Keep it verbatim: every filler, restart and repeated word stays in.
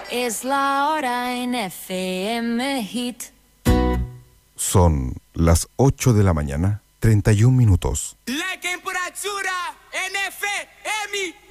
Es la hora en F M Hit. Son las ocho de la mañana, treinta y un minutos. La temperatura en F M